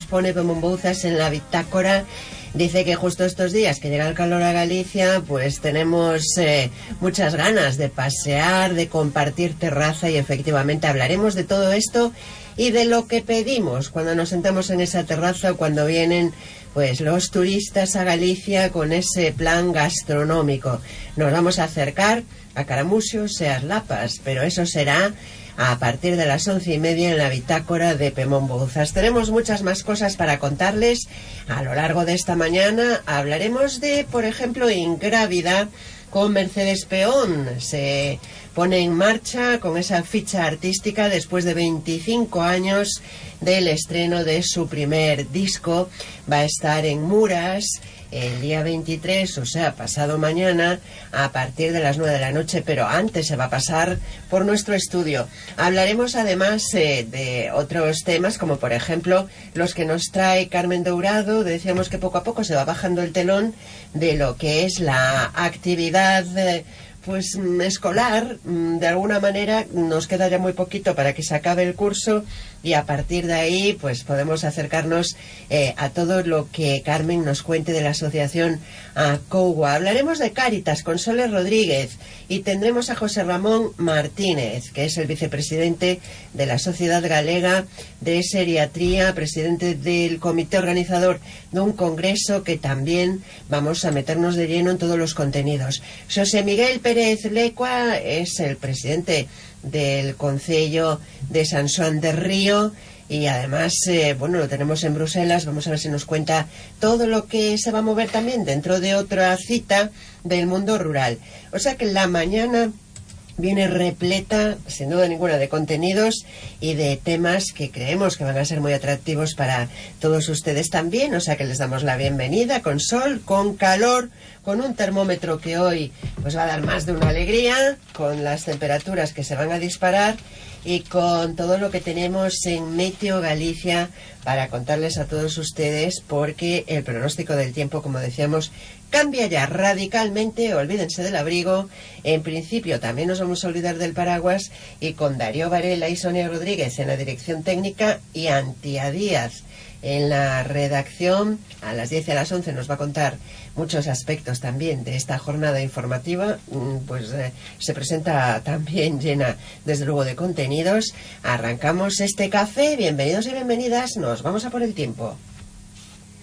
pone Pemón Bouzas en la bitácora. Dice que justo estos días que llega el calor a Galicia, pues tenemos muchas ganas de pasear, de compartir terraza, y efectivamente hablaremos de todo esto y de lo que pedimos cuando nos sentamos en esa terraza o cuando vienen pues los turistas a Galicia con ese plan gastronómico. Nos vamos a acercar a Caramuxos e as Lapas, pero eso será a partir de las 11:30 en la bitácora de Pemón Bouzas. Tenemos muchas más cosas para contarles a lo largo de esta mañana. Hablaremos de, por ejemplo, Ingrávida con Mercedes Peón. Se pone en marcha con esa ficha artística después de 25 años del estreno de su primer disco. Va a estar en Muras el día 23, o sea, pasado mañana, a partir de las 9 de la noche, pero antes se va a pasar por nuestro estudio. Hablaremos además de otros temas, como por ejemplo los que nos trae Carmen Dourado. Decíamos que poco a poco se va bajando el telón de lo que es la actividad pues escolar. De alguna manera nos queda ya muy poquito para que se acabe el curso, y a partir de ahí pues podemos acercarnos a todo lo que Carmen nos cuente de la asociación ACOUA. Hablaremos de Cáritas con Soler Rodríguez, y tendremos a José Ramón Martínez, que es el vicepresidente de la Sociedad Galega de Seriatría, presidente del comité organizador de un congreso que también vamos a meternos de lleno en todos los contenidos. José Miguel Pérez Lecua es el presidente del Concello de San Xoán de Río, y además, bueno, lo tenemos en Bruselas. Vamos a ver si nos cuenta todo lo que se va a mover también dentro de otra cita del mundo rural. O sea que la mañana viene repleta, sin duda ninguna, de contenidos y de temas que creemos que van a ser muy atractivos para todos ustedes también. O sea que les damos la bienvenida con sol, con calor, con un termómetro que hoy pues va a dar más de una alegría, con las temperaturas que se van a disparar y con todo lo que tenemos en Meteo Galicia para contarles a todos ustedes, porque el pronóstico del tiempo, como decíamos, cambia ya radicalmente. Olvídense del abrigo. En principio también nos vamos a olvidar del paraguas, y con Darío Varela y Sonia Rodríguez en la dirección técnica y Antía Díaz en la redacción. A las 10 y a las 11 nos va a contar muchos aspectos también de esta jornada informativa. Pues se presenta también llena, desde luego, de contenidos. Arrancamos este café. Bienvenidos y bienvenidas. Nos vamos a por el tiempo.